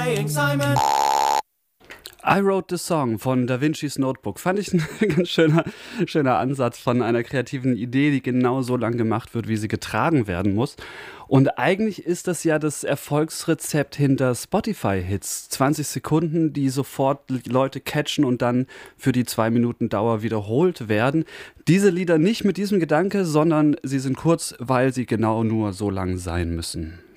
I Wrote the Song von Da Vinci's Notebook. Fand ich ein ganz schöner Ansatz von einer kreativen Idee, die genau so lang gemacht wird, wie sie getragen werden muss. Und eigentlich ist das ja das Erfolgsrezept hinter Spotify-Hits. 20 Sekunden, die sofort Leute catchen und dann für die 2 Minuten Dauer wiederholt werden. Diese Lieder nicht mit diesem Gedanke, sondern sie sind kurz, weil sie genau nur so lang sein müssen.